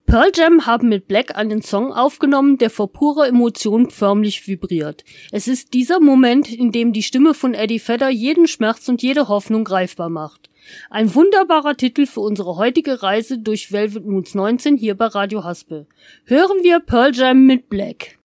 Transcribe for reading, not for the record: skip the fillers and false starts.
Pearl Jam haben mit Black einen Song aufgenommen, der vor purer Emotion förmlich vibriert. Es ist dieser Moment, in dem die Stimme von Eddie Vedder jeden Schmerz und jede Hoffnung greifbar macht. Ein wunderbarer Titel für unsere heutige Reise durch Velvet Moods 19 hier bei Radio Haspel. Hören wir Pearl Jam mit Black.